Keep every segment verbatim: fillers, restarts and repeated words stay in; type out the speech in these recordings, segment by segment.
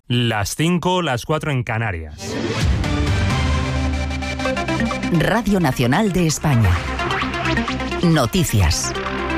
Las cinco, las cuatro en Canarias. Radio Nacional de España. Noticias.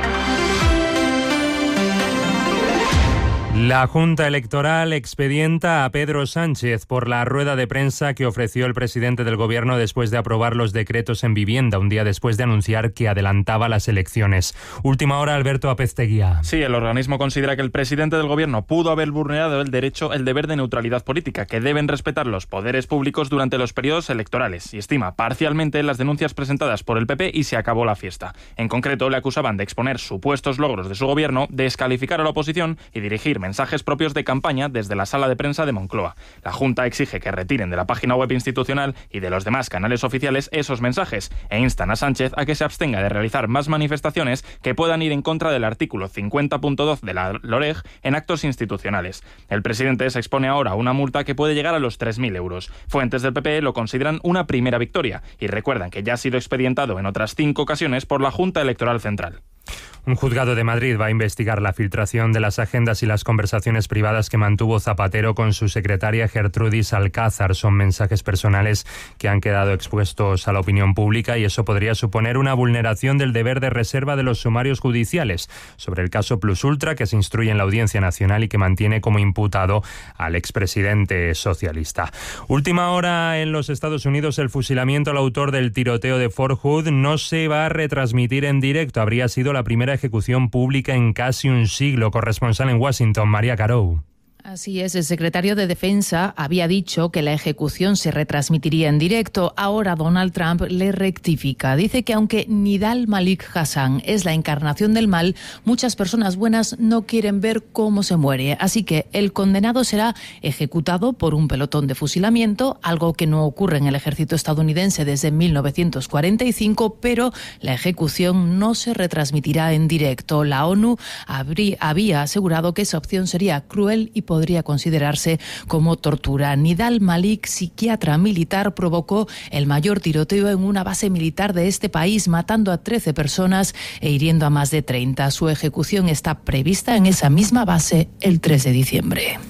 La Junta Electoral expedienta a Pedro Sánchez por la rueda de prensa que ofreció el presidente del Gobierno después de aprobar los decretos en vivienda, un día después de anunciar que adelantaba las elecciones. Última hora, Alberto Apezteguía. Sí, el organismo considera que el presidente del Gobierno pudo haber vulnerado el derecho, el deber de neutralidad política, que deben respetar los poderes públicos durante los periodos electorales, y estima parcialmente las denuncias presentadas por el P P y se acabó la fiesta. En concreto, le acusaban de exponer supuestos logros de su gobierno, descalificar a la oposición y dirigir mensajes propios de campaña desde la sala de prensa de Moncloa. La Junta exige que retiren de la página web institucional y de los demás canales oficiales esos mensajes e instan a Sánchez a que se abstenga de realizar más manifestaciones que puedan ir en contra del artículo cincuenta punto dos de la LOREG en actos institucionales. El presidente se expone ahora a una multa que puede llegar a los tres mil euros. Fuentes del P P lo consideran una primera victoria y recuerdan que ya ha sido expedientado en otras cinco ocasiones por la Junta Electoral Central. Un juzgado de Madrid va a investigar la filtración de las agendas y las conversaciones privadas que mantuvo Zapatero con su secretaria Gertrudis Alcázar. Son mensajes personales que han quedado expuestos a la opinión pública y eso podría suponer una vulneración del deber de reserva de los sumarios judiciales sobre el caso Plus Ultra, que se instruye en la Audiencia Nacional y que mantiene como imputado al expresidente socialista. Última hora en los Estados Unidos. El fusilamiento al autor del tiroteo de Fort Hood no se va a retransmitir en directo. Habría sido la primera ejecución pública en casi un siglo. Corresponsal en Washington, María Carou. Así es, el secretario de Defensa había dicho que la ejecución se retransmitiría en directo. Ahora Donald Trump le rectifica. Dice que aunque Nidal Malik Hasan es la encarnación del mal, muchas personas buenas no quieren ver cómo se muere. Así que el condenado será ejecutado por un pelotón de fusilamiento, algo que no ocurre en el ejército estadounidense desde mil novecientos cuarenta y cinco, pero la ejecución no se retransmitirá en directo. La ONU habría, había asegurado que esa opción sería cruel y podría considerarse como tortura. Nidal Malik, psiquiatra militar, provocó el mayor tiroteo en una base militar de este país, matando a trece personas e hiriendo a más de treinta. Su ejecución está prevista en esa misma base el tres de diciembre.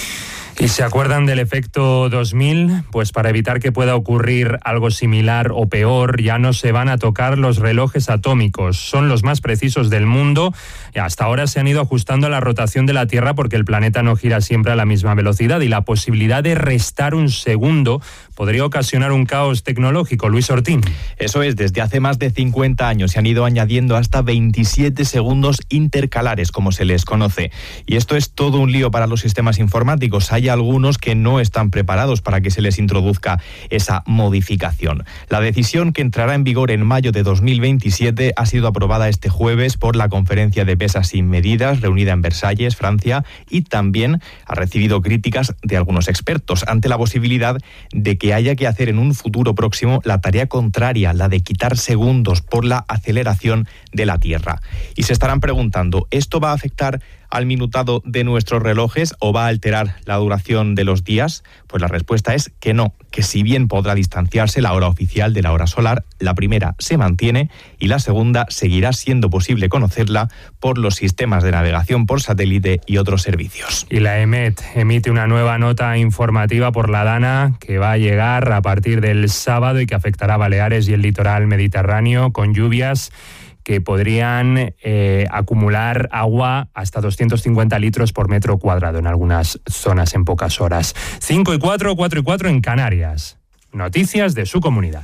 ¿Y se acuerdan del efecto dos mil? Pues para evitar que pueda ocurrir algo similar o peor, ya no se van a tocar los relojes atómicos. Son los más precisos del mundo y hasta ahora se han ido ajustando a la rotación de la Tierra porque el planeta no gira siempre a la misma velocidad y la posibilidad de restar un segundo podría ocasionar un caos tecnológico. Luis Ortín. Eso es, desde hace más de cincuenta años se han ido añadiendo hasta veintisiete segundos intercalares, como se les conoce. Y esto es todo un lío para los sistemas informáticos. Hay algunos que no están preparados para que se les introduzca esa modificación. La decisión, que entrará en vigor en mayo de dos mil veintisiete, ha sido aprobada este jueves por la Conferencia de Pesas sin Medidas, reunida en Versalles, Francia, y también ha recibido críticas de algunos expertos ante la posibilidad de que haya que hacer en un futuro próximo la tarea contraria, la de quitar segundos por la aceleración de la Tierra. Y se estarán preguntando, ¿esto va a afectar al minutado de nuestros relojes o va a alterar la duración de los días? Pues la respuesta es que no, que si bien podrá distanciarse la hora oficial de la hora solar, la primera se mantiene y la segunda seguirá siendo posible conocerla por los sistemas de navegación por satélite y otros servicios. Y la E M E T emite una nueva nota informativa por la Dana que va a llegar a partir del sábado y que afectará a Baleares y el litoral mediterráneo con lluvias que podrían eh, acumular agua hasta doscientos cincuenta litros por metro cuadrado en algunas zonas en pocas horas. cinco y cuatro, cuatro y cuatro en Canarias. Noticias de su comunidad.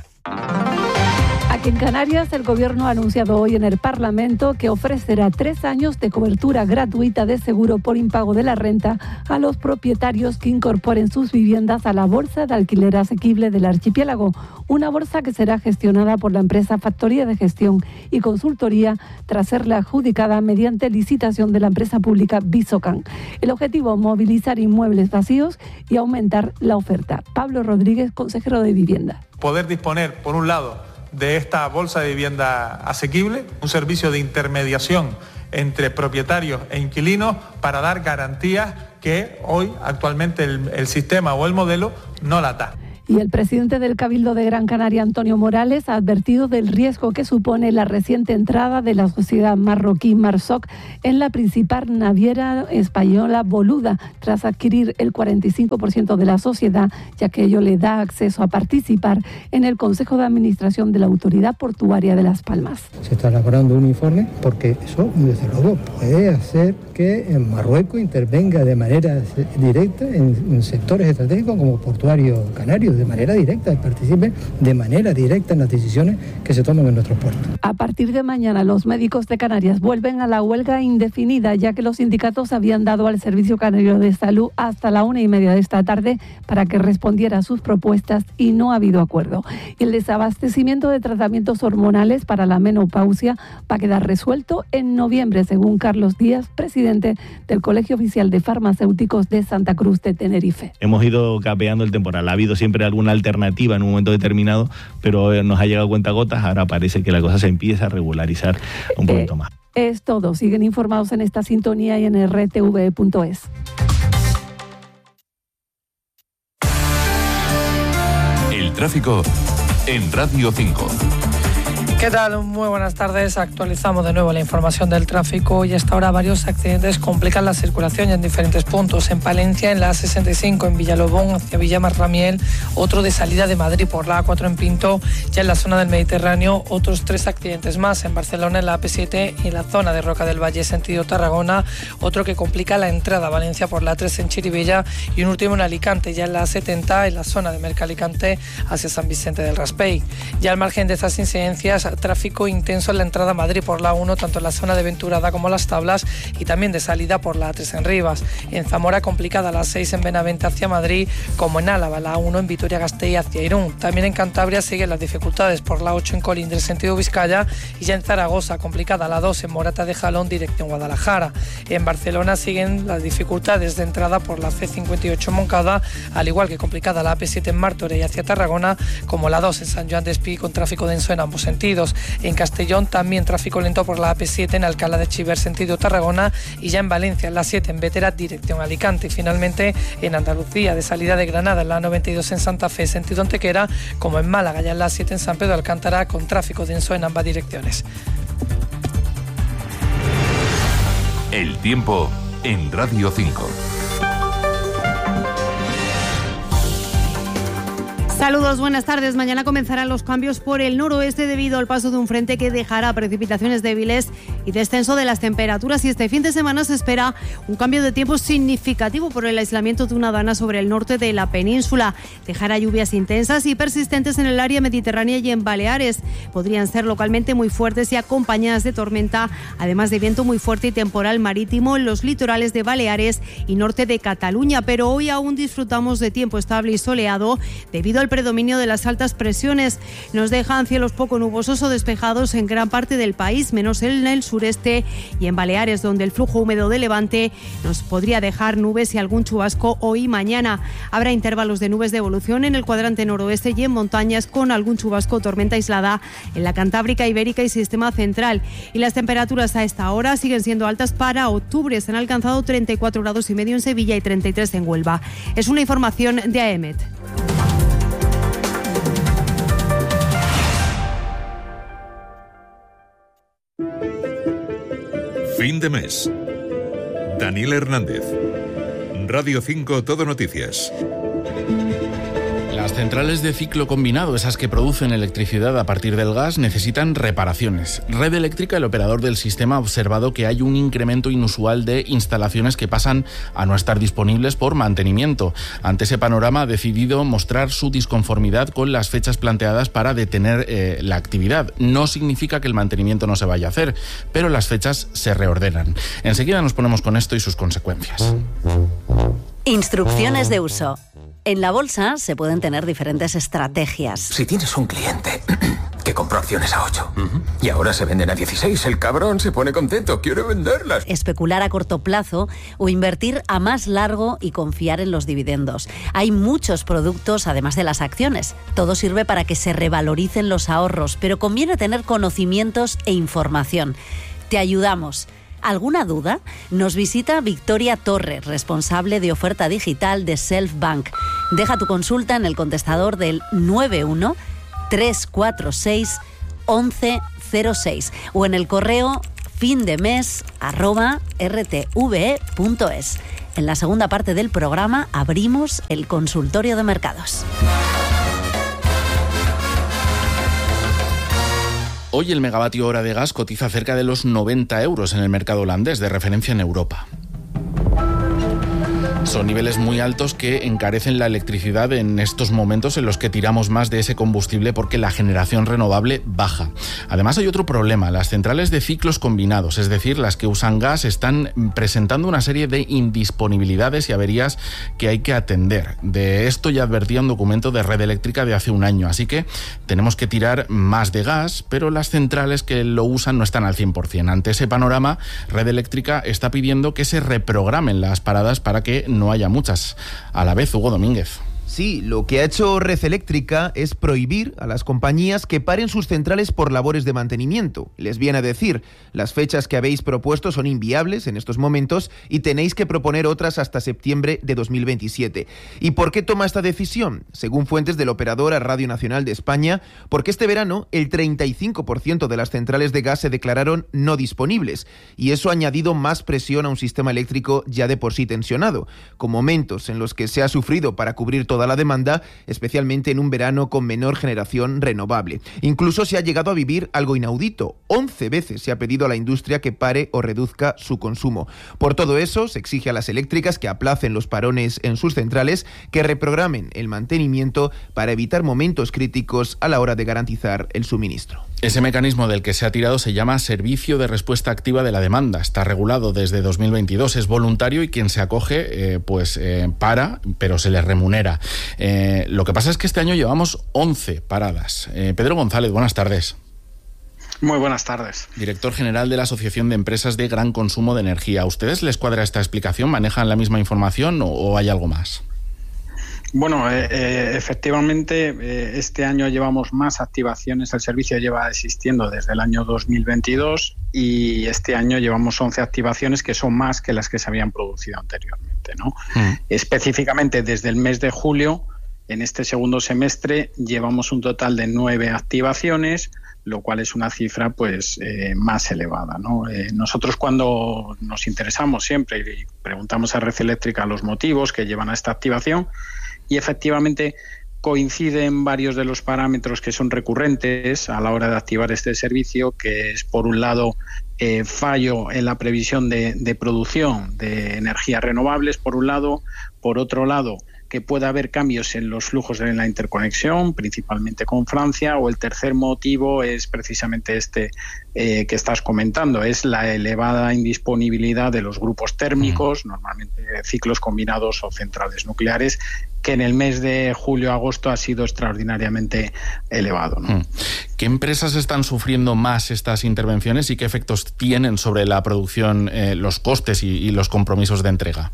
Aquí en Canarias, el Gobierno ha anunciado hoy en el Parlamento que ofrecerá tres años de cobertura gratuita de seguro por impago de la renta a los propietarios que incorporen sus viviendas a la Bolsa de Alquiler Asequible del Archipiélago, una bolsa que será gestionada por la empresa Factoría de Gestión y Consultoría tras serle adjudicada mediante licitación de la empresa pública Visocan. El objetivo, movilizar inmuebles vacíos y aumentar la oferta. Pablo Rodríguez, consejero de Vivienda. Poder disponer, por un lado, de esta bolsa de vivienda asequible, un servicio de intermediación entre propietarios e inquilinos para dar garantías que hoy actualmente el, el sistema o el modelo no la da. Y el presidente del Cabildo de Gran Canaria, Antonio Morales, ha advertido del riesgo que supone la reciente entrada de la sociedad marroquí Marsoc en la principal naviera española Boluda, tras adquirir el cuarenta y cinco por ciento de la sociedad, ya que ello le da acceso a participar en el Consejo de Administración de la Autoridad Portuaria de Las Palmas. Se está elaborando un informe porque eso, desde luego, puede hacer que en Marruecos intervenga de manera directa en, en sectores estratégicos como portuario canario, de manera directa, y participe de manera directa en las decisiones que se toman en nuestros puertos. A partir de mañana, los médicos de Canarias vuelven a la huelga indefinida, ya que los sindicatos habían dado al Servicio Canario de Salud hasta la una y media de esta tarde para que respondiera a sus propuestas y no ha habido acuerdo. El desabastecimiento de tratamientos hormonales para la menopausia va a quedar resuelto en noviembre, según Carlos Díaz, presidente del Colegio Oficial de Farmacéuticos de Santa Cruz de Tenerife. Hemos ido capeando el temporal, ha habido siempre alguna alternativa en un momento determinado, pero nos ha llegado cuentagotas, ahora parece que la cosa se empieza a regularizar un poquito eh, más. Es todo, siguen informados en esta sintonía y en r t v punto es. El tráfico en Radio cinco. ¿Qué tal? Muy buenas tardes. Actualizamos de nuevo la información del tráfico y hasta ahora varios accidentes complican la circulación en diferentes puntos. En Palencia, en la A sesenta y cinco, en Villalobón, hacia Villamarramiel, otro de salida de Madrid por la A cuatro en Pinto, ya en la zona del Mediterráneo, otros tres accidentes más. En Barcelona, en la A P siete y en la zona de Roca del Valle, sentido Tarragona, otro que complica la entrada a Valencia por la A tres en Chirivella y un último en Alicante, ya en la A setenta, en la zona de Mercalicante hacia San Vicente del Raspey. Ya al margen de estas incidencias, tráfico intenso en la entrada a Madrid por la A uno, tanto en la zona de Venturada como Las Tablas, y también de salida por la A tres en Rivas. En Zamora, complicada la A seis en Benavente hacia Madrid, como en Álava, la A uno en Vitoria-Gasteiz hacia Irún. También en Cantabria siguen las dificultades por la A ocho en Colindres sentido Vizcaya, y ya en Zaragoza, complicada la A dos en Morata de Jalón dirección Guadalajara. En Barcelona siguen las dificultades de entrada por la C cincuenta y ocho en Moncada, al igual que complicada la A P siete en Martorell hacia Tarragona, como la A dos en San Joan Despí, con tráfico denso en ambos sentidos. En Castellón también tráfico lento por la A P siete en Alcalá de Chiver sentido Tarragona, y ya en Valencia, en la siete en Bétera dirección Alicante. Y finalmente en Andalucía, de salida de Granada, en la noventa y dos en Santa Fe sentido Antequera, como en Málaga, ya en la siete en San Pedro de Alcántara, con tráfico denso en ambas direcciones. El tiempo en Radio cinco. Saludos, buenas tardes. Mañana comenzarán los cambios por el noroeste debido al paso de un frente que dejará precipitaciones débiles y descenso de las temperaturas. Y este fin de semana se espera un cambio de tiempo significativo por el aislamiento de una dana sobre el norte de la península. Dejará lluvias intensas y persistentes en el área mediterránea y en Baleares. Podrían ser localmente muy fuertes y acompañadas de tormenta, además de viento muy fuerte y temporal marítimo en los litorales de Baleares y norte de Cataluña. Pero hoy aún disfrutamos de tiempo estable y soleado debido al predominio de las altas presiones. Nos dejan cielos poco nubosos o despejados en gran parte del país, menos en el sureste y en Baleares, donde el flujo húmedo de levante nos podría dejar nubes y algún chubasco hoy y mañana. Habrá intervalos de nubes de evolución en el cuadrante noroeste y en montañas, con algún chubasco o tormenta aislada en la Cantábrica, Ibérica y Sistema Central. Y las temperaturas a esta hora siguen siendo altas para octubre. Se han alcanzado treinta y cuatro grados y medio en Sevilla y treinta y tres en Huelva. Es una información de A E M E T. Fin de mes. Daniel Hernández. Radio cinco Todo Noticias. Las centrales de ciclo combinado, esas que producen electricidad a partir del gas, necesitan reparaciones. Red Eléctrica, el operador del sistema, ha observado que hay un incremento inusual de instalaciones que pasan a no estar disponibles por mantenimiento. Ante ese panorama, ha decidido mostrar su disconformidad con las fechas planteadas para detener eh, la actividad. No significa que el mantenimiento no se vaya a hacer, pero las fechas se reordenan. Enseguida nos ponemos con esto y sus consecuencias. Instrucciones de uso. En la bolsa se pueden tener diferentes estrategias. Si tienes un cliente que compró acciones a ocho uh-huh. y ahora se venden a dieciséis, el cabrón se pone contento, quiere venderlas. Especular a corto plazo o invertir a más largo y confiar en los dividendos. Hay muchos productos además de las acciones. Todo sirve para que se revaloricen los ahorros, pero conviene tener conocimientos e información. Te ayudamos. ¿Alguna duda? Nos visita Victoria Torres, responsable de oferta digital de Selfbank. Deja tu consulta en el contestador del nueve uno tres cuatro seis once cero seis o en el correo findemes arroba rtve punto es. En la segunda parte del programa abrimos el consultorio de mercados. Hoy el megavatio hora de gas cotiza cerca de los noventa euros en el mercado holandés, de referencia en Europa. Son niveles muy altos que encarecen la electricidad en estos momentos en los que tiramos más de ese combustible porque la generación renovable baja. Además hay otro problema, las centrales de ciclos combinados, es decir, las que usan gas, están presentando una serie de indisponibilidades y averías que hay que atender. De esto ya advertía un documento de Red Eléctrica de hace un año, así que tenemos que tirar más de gas, pero las centrales que lo usan no están al cien por ciento. Ante ese panorama, Red Eléctrica está pidiendo que se reprogramen las paradas para que no haya muchas a la vez. Hugo Domínguez. Sí, lo que ha hecho Red Eléctrica es prohibir a las compañías que paren sus centrales por labores de mantenimiento. Les viene a decir, las fechas que habéis propuesto son inviables en estos momentos y tenéis que proponer otras hasta septiembre de dos mil veintisiete. ¿Y por qué toma esta decisión? Según fuentes de la operadora Radio Nacional de España, porque este verano el treinta y cinco por ciento de las centrales de gas se declararon no disponibles y eso ha añadido más presión a un sistema eléctrico ya de por sí tensionado, con momentos en los que se ha sufrido para cubrir toda la demanda, especialmente en un verano con menor generación renovable. Incluso se ha llegado a vivir algo inaudito. once veces se ha pedido a la industria que pare o reduzca su consumo. Por todo eso, se exige a las eléctricas que aplacen los parones en sus centrales, que reprogramen el mantenimiento para evitar momentos críticos a la hora de garantizar el suministro. Ese mecanismo del que se ha tirado se llama Servicio de Respuesta Activa de la Demanda. Está regulado desde dos mil veintidós, es voluntario y quien se acoge eh, pues eh, para, pero se le remunera. Eh, lo que pasa es que este año llevamos once paradas. Eh, Pedro González, buenas tardes. Muy buenas tardes. Director general de la Asociación de Empresas de Gran Consumo de Energía. ¿A ustedes les cuadra esta explicación? ¿Manejan la misma información o, o hay algo más? Bueno, eh, eh, efectivamente, eh, este año llevamos más activaciones. El servicio lleva existiendo desde el año dos mil veintidós y este año llevamos once activaciones, que son más que las que se habían producido anteriormente, ¿no? Mm. Específicamente, desde el mes de julio, en este segundo semestre, llevamos un total de nueve activaciones, lo cual es una cifra pues eh, más elevada, ¿no? Eh, nosotros cuando nos interesamos siempre y preguntamos a Red Eléctrica los motivos que llevan a esta activación, y efectivamente coinciden varios de los parámetros que son recurrentes a la hora de activar este servicio, que es, por un lado, eh, fallo en la previsión de, de producción de energías renovables, por un lado. Por otro lado, que pueda haber cambios en los flujos de la interconexión, principalmente con Francia, o el tercer motivo es precisamente este eh, que estás comentando, es la elevada indisponibilidad de los grupos térmicos, mm. normalmente ciclos combinados o centrales nucleares, que en el mes de julio-agosto ha sido extraordinariamente elevado, ¿no? ¿Qué empresas están sufriendo más estas intervenciones y qué efectos tienen sobre la producción, eh, los costes y, y los compromisos de entrega?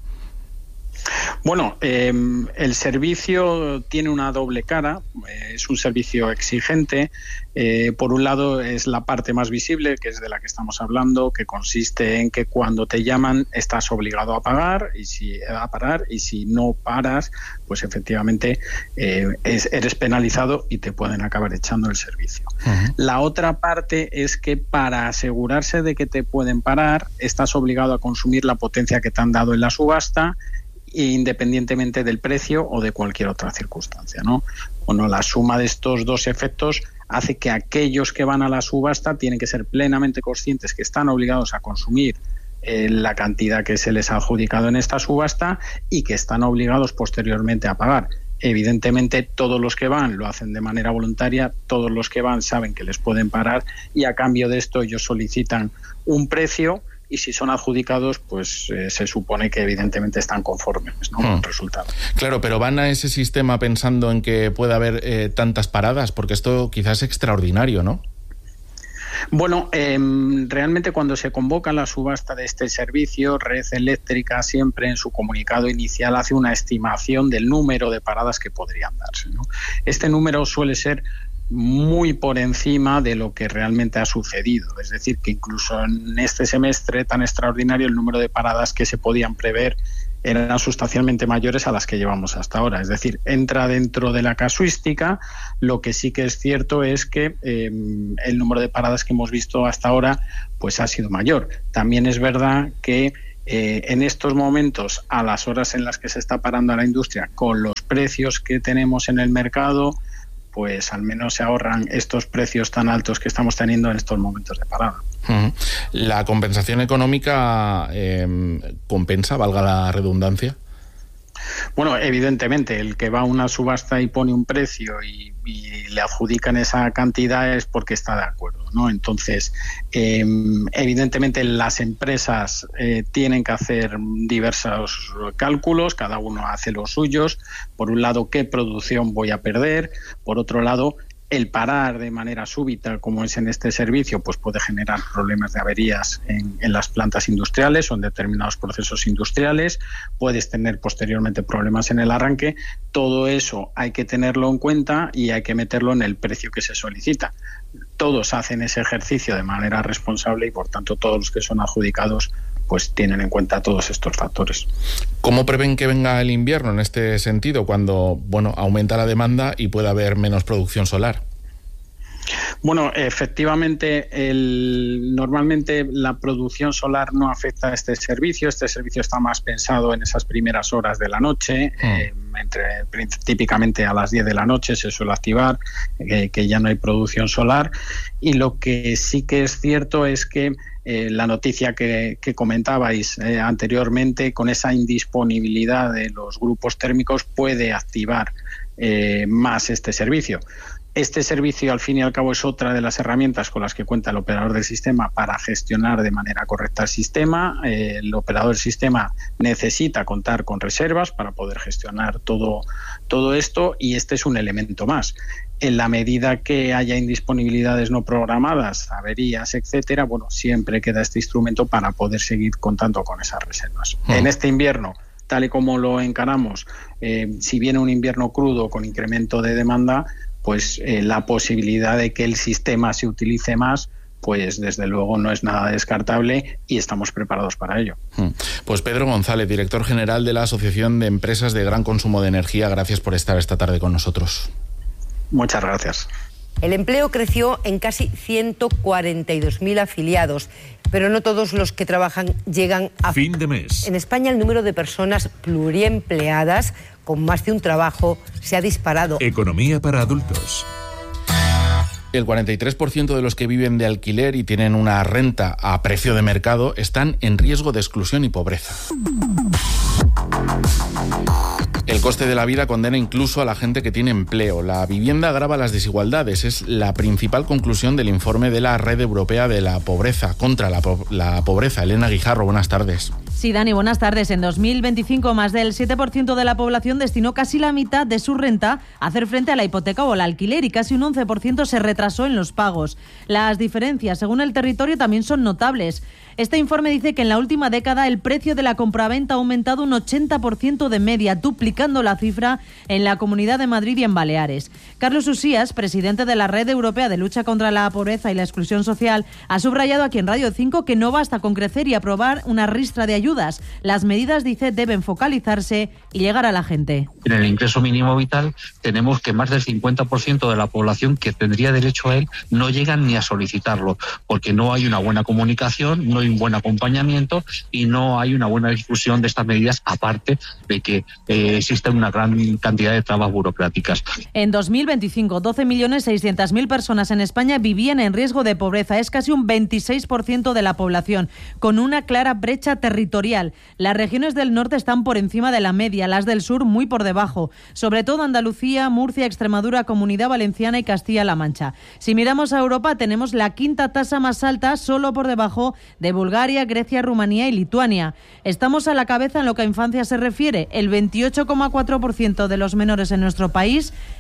Bueno, eh, el servicio tiene una doble cara, eh, es un servicio exigente. Eh, por un lado es la parte más visible, que es de la que estamos hablando, que consiste en que cuando te llaman estás obligado a pagar y si a parar y si no paras, pues efectivamente eh, es, eres penalizado y te pueden acabar echando el servicio. Uh-huh. La otra parte es que para asegurarse de que te pueden parar, estás obligado a consumir la potencia que te han dado en la subasta, independientemente del precio o de cualquier otra circunstancia, ¿no? Bueno, la suma de estos dos efectos hace que aquellos que van a la subasta tienen que ser plenamente conscientes que están obligados a consumir eh, la cantidad que se les ha adjudicado en esta subasta y que están obligados posteriormente a pagar. Evidentemente, todos los que van lo hacen de manera voluntaria, todos los que van saben que les pueden parar y a cambio de esto ellos solicitan un precio. Y si son adjudicados, pues eh, se supone que evidentemente están conformes, ¿no? con el resultado. Claro, pero van a ese sistema pensando en que puede haber eh, tantas paradas, porque esto quizás es extraordinario, ¿no? Bueno, eh, realmente cuando se convoca la subasta de este servicio, Red Eléctrica siempre en su comunicado inicial hace una estimación del número de paradas que podrían darse, ¿no? Este número suele ser muy por encima de lo que realmente ha sucedido. Es decir, que incluso en este semestre tan extraordinario el número de paradas que se podían prever eran sustancialmente mayores a las que llevamos hasta ahora. Es decir, entra dentro de la casuística. Lo que sí que es cierto es que eh, el número de paradas que hemos visto hasta ahora pues ha sido mayor. También es verdad que eh, en estos momentos, a las horas en las que se está parando a la industria, con los precios que tenemos en el mercado, pues al menos se ahorran estos precios tan altos que estamos teniendo en estos momentos de parada. ¿La compensación económica eh, compensa, valga la redundancia? Bueno, evidentemente, el que va a una subasta y pone un precio y, y le adjudican esa cantidad es porque está de acuerdo, ¿no? Entonces, eh, evidentemente las empresas eh, tienen que hacer diversos cálculos, cada uno hace los suyos. Por un lado, ¿qué producción voy a perder? Por otro lado, el parar de manera súbita, como es en este servicio, pues puede generar problemas de averías en, en las plantas industriales o en determinados procesos industriales. Puedes tener posteriormente problemas en el arranque. Todo eso hay que tenerlo en cuenta y hay que meterlo en el precio que se solicita. Todos hacen ese ejercicio de manera responsable y, por tanto, todos los que son adjudicados pues tienen en cuenta todos estos factores. ¿Cómo prevén que venga el invierno en este sentido, cuando bueno aumenta la demanda y puede haber menos producción solar? Bueno, efectivamente, el, normalmente la producción solar no afecta a este servicio. Este servicio está más pensado en esas primeras horas de la noche, mm. eh, entre típicamente a las diez de la noche se suele activar, eh, que ya no hay producción solar. Y lo que sí que es cierto es que Eh, la noticia que, que comentabais eh, anteriormente, con esa indisponibilidad de los grupos térmicos, puede activar eh, más este servicio. Este servicio, al fin y al cabo, es otra de las herramientas con las que cuenta el operador del sistema para gestionar de manera correcta el sistema. Eh, el operador del sistema necesita contar con reservas para poder gestionar todo, todo esto, y este es un elemento más. En la medida que haya indisponibilidades no programadas, averías, etcétera, bueno, siempre queda este instrumento para poder seguir contando con esas reservas. Mm. En este invierno, tal y como lo encaramos, eh, si viene un invierno crudo con incremento de demanda, pues eh, la posibilidad de que el sistema se utilice más, pues desde luego no es nada descartable y estamos preparados para ello. Pues Pedro González, director general de la Asociación de Empresas de Gran Consumo de Energía, gracias por estar esta tarde con nosotros. Muchas gracias. El empleo creció en casi ciento cuarenta y dos mil afiliados, pero no todos los que trabajan llegan a fin de mes. En España el número de personas pluriempleadas con más de un trabajo se ha disparado. Economía para adultos. El cuarenta y tres por ciento de los que viven de alquiler y tienen una renta a precio de mercado están en riesgo de exclusión y pobreza. El coste de la vida condena incluso a la gente que tiene empleo. La vivienda agrava las desigualdades. Es la principal conclusión del informe de la Red Europea de la Pobreza, contra la, po- la pobreza. Elena Guijarro, buenas tardes. Sí, Dani, buenas tardes. En dos mil veinticinco, más del siete por ciento de la población destinó casi la mitad de su renta a hacer frente a la hipoteca o al alquiler y casi un once por ciento se retrasó en los pagos. Las diferencias, según el territorio, también son notables. Este informe dice que en la última década el precio de la compraventa ha aumentado un ochenta por ciento de media, duplicando la cifra en la Comunidad de Madrid y en Baleares. Carlos Usías, presidente de la Red Europea de Lucha contra la Pobreza y la Exclusión Social, ha subrayado aquí en Radio cinco que no basta con crecer y aprobar una ristra de ayudas. Las medidas, dice, deben focalizarse y llegar a la gente. En el ingreso mínimo vital tenemos que más del cincuenta por ciento de la población que tendría derecho a él no llegan ni a solicitarlo, porque no hay una buena comunicación, no hay un buen acompañamiento y no hay una buena difusión de estas medidas, aparte de que eh, existe una gran cantidad de trabas burocráticas. En dos mil veinticinco, doce millones seiscientas mil personas en España vivían en riesgo de pobreza. Es casi un veintiséis por ciento de la población, con una clara brecha territorial. Las regiones del norte están por encima de la media, las del sur muy por debajo, sobre todo Andalucía, Murcia, Extremadura, Comunidad Valenciana y Castilla-La Mancha. Si miramos a Europa, tenemos la quinta tasa más alta, solo por debajo de Bulgaria, Grecia, Rumanía y Lituania. Estamos a la cabeza en lo que a infancia se refiere. El veintiocho coma cuatro por ciento de los menores en nuestro país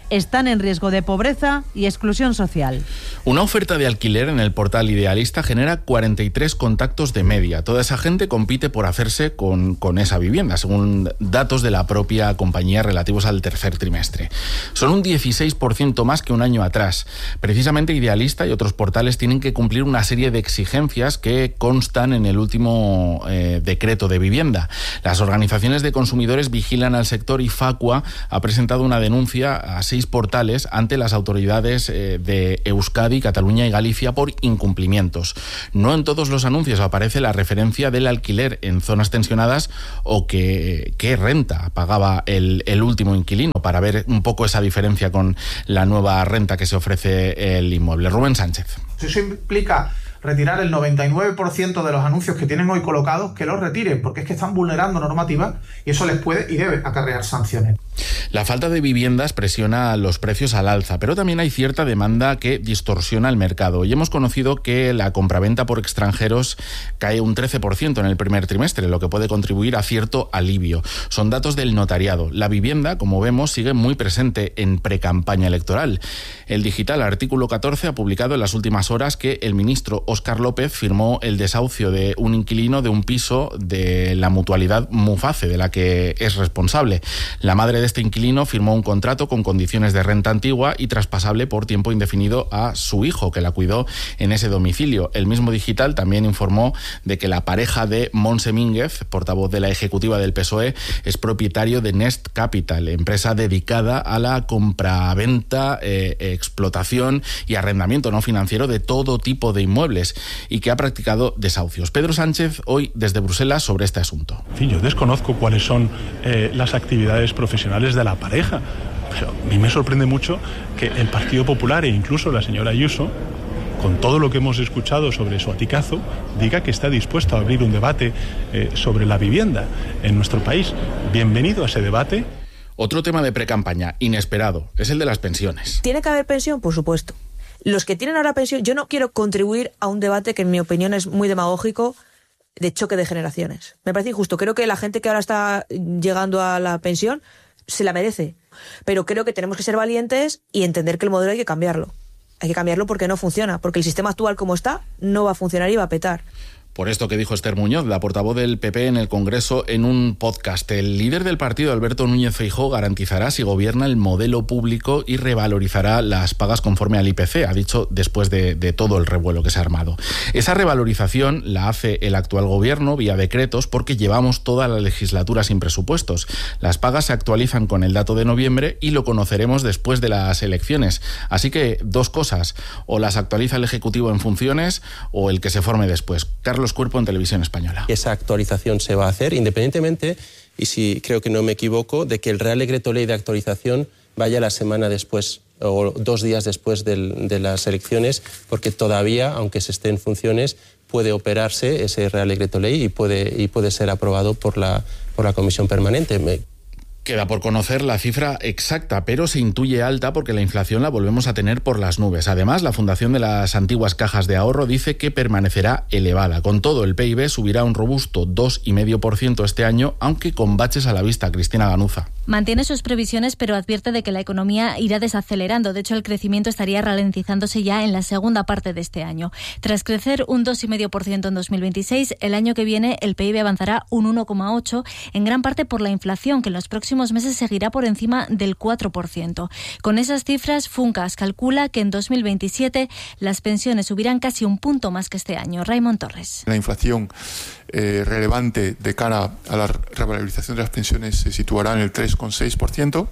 están en riesgo de pobreza y exclusión social. Una oferta de alquiler en el portal Idealista genera cuarenta y tres contactos de media. Toda esa gente compite por hacerse con, con esa vivienda, según datos de la propia compañía relativos al tercer trimestre. Son un dieciséis por ciento más que un año atrás. Precisamente Idealista y otros portales tienen que cumplir una serie de exigencias que constan en el último eh, decreto de vivienda. Las organizaciones de consumidores vigilan al sector y Facua ha presentado una denuncia a seis portales ante las autoridades eh, de Euskadi, Cataluña y Galicia por incumplimientos. No en todos los anuncios aparece la referencia del alquiler en zonas tensionadas o que, qué renta pagaba el, el último inquilino, para ver un poco esa diferencia con la nueva renta que se ofrece el inmueble. Rubén Sánchez. Eso implica retirar el noventa y nueve por ciento de los anuncios que tienen hoy colocados, que los retiren, porque es que están vulnerando normativa y eso les puede y debe acarrear sanciones. La falta de viviendas presiona los precios al alza, pero también hay cierta demanda que distorsiona el mercado. Y hemos conocido que la compraventa por extranjeros cae un trece por ciento en el primer trimestre, lo que puede contribuir a cierto alivio. Son datos del notariado. La vivienda, como vemos, sigue muy presente en precampaña electoral. El digital Artículo catorce ha publicado en las últimas horas que el ministro Óscar López firmó el desahucio de un inquilino de un piso de la mutualidad Muface, de la que es responsable. La madre de este inquilino firmó un contrato con condiciones de renta antigua y traspasable por tiempo indefinido a su hijo, que la cuidó en ese domicilio. El mismo digital también informó de que la pareja de Montse Mínguez, portavoz de la ejecutiva del P S O E, es propietario de Nest Capital, empresa dedicada a la compraventa, eh, explotación y arrendamiento no financiero de todo tipo de inmuebles, y que ha practicado desahucios. Pedro Sánchez, hoy desde Bruselas, sobre este asunto. En fin, yo desconozco cuáles son eh, las actividades profesionales de la pareja, pero a mí me sorprende mucho que el Partido Popular e incluso la señora Ayuso, con todo lo que hemos escuchado sobre su aticazo, diga que está dispuesto a abrir un debate eh, sobre la vivienda en nuestro país. Bienvenido a ese debate. Otro tema de precampaña inesperado es el de las pensiones. ¿Tiene que haber pensión? Por supuesto. Los que tienen ahora pensión, yo no quiero contribuir a un debate que en mi opinión es muy demagógico, de choque de generaciones. Me parece injusto. Creo que la gente que ahora está llegando a la pensión se la merece. Pero creo que tenemos que ser valientes y entender que el modelo hay que cambiarlo. Hay que cambiarlo porque no funciona, porque el sistema actual como está no va a funcionar y va a petar. Por esto que dijo Esther Muñoz, la portavoz del P P en el Congreso, en un podcast. El líder del partido, Alberto Núñez Feijóo, garantizará, si gobierna, el modelo público y revalorizará las pagas conforme al I P C, ha dicho después de, de todo el revuelo que se ha armado. Esa revalorización la hace el actual gobierno vía decretos porque llevamos toda la legislatura sin presupuestos. Las pagas se actualizan con el dato de noviembre y lo conoceremos después de las elecciones. Así que dos cosas, o las actualiza el Ejecutivo en funciones o el que se forme después. Carlos Cuerpo en Televisión Española. Esa actualización se va a hacer independientemente, y si creo que no me equivoco, de que el Real Decreto Ley de actualización vaya la semana después o dos días después del, de las elecciones, porque todavía, aunque se esté en funciones, puede operarse ese Real Decreto Ley y puede, y puede ser aprobado por la, por la Comisión Permanente. Me, Queda por conocer la cifra exacta, pero se intuye alta porque la inflación la volvemos a tener por las nubes. Además, la Fundación de las Antiguas Cajas de Ahorro dice que permanecerá elevada. Con todo, el P I B subirá un robusto dos coma cinco por ciento este año, aunque con baches a la vista. Cristina Ganuza. Mantiene sus previsiones, pero advierte de que la economía irá desacelerando. De hecho, el crecimiento estaría ralentizándose ya en la segunda parte de este año. Tras crecer un dos coma cinco por ciento en dos mil veintiséis, el año que viene el P I B avanzará un uno coma ocho por ciento, en gran parte por la inflación, que en los próximos meses seguirá por encima del cuatro por ciento. Con esas cifras, Funcas calcula que en dos mil veintisiete las pensiones subirán casi un punto más que este año. Raymond Torres. La inflación eh, relevante de cara a la revalorización de las pensiones se situará en el tres coma seis por ciento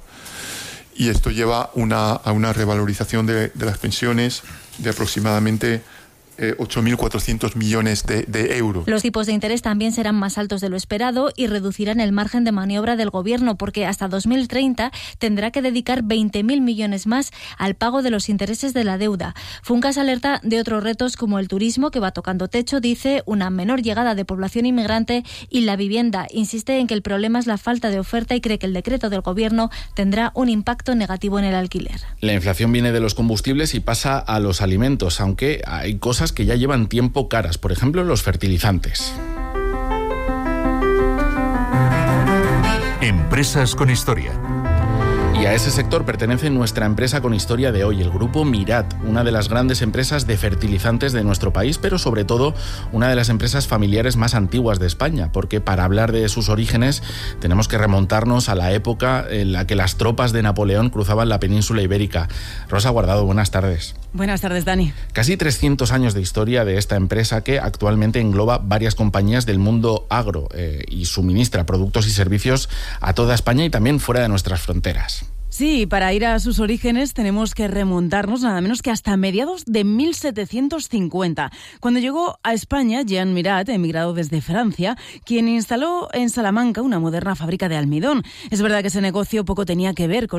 y esto lleva una, a una revalorización de, de las pensiones de aproximadamente Eh, ocho mil cuatrocientos millones de, de euros. Los tipos de interés también serán más altos de lo esperado y reducirán el margen de maniobra del Gobierno, porque hasta dos mil treinta tendrá que dedicar veinte mil millones más al pago de los intereses de la deuda. Funcas alerta de otros retos como el turismo, que va tocando techo, dice, una menor llegada de población inmigrante, y la vivienda. Insiste en que el problema es la falta de oferta y cree que el decreto del Gobierno tendrá un impacto negativo en el alquiler. La inflación viene de los combustibles y pasa a los alimentos, aunque hay cosas que ya llevan tiempo caras, por ejemplo los fertilizantes. Empresas con historia. Y a ese sector pertenece nuestra empresa con historia de hoy, el grupo Mirat, una de las grandes empresas de fertilizantes de nuestro país, pero sobre todo una de las empresas familiares más antiguas de España, porque para hablar de sus orígenes tenemos que remontarnos a la época en la que las tropas de Napoleón cruzaban la península ibérica. Rosa Guardado, buenas tardes. Buenas tardes, Dani. Casi trescientos años de historia de esta empresa que actualmente engloba varias compañías del mundo agro eh, y suministra productos y servicios a toda España y también fuera de nuestras fronteras. Sí, para ir a sus orígenes tenemos que remontarnos nada menos que hasta mediados de mil setecientos cincuenta, cuando llegó a España Jean Mirat, emigrado desde Francia, quien instaló en Salamanca una moderna fábrica de almidón. Es verdad que ese negocio poco tenía que ver con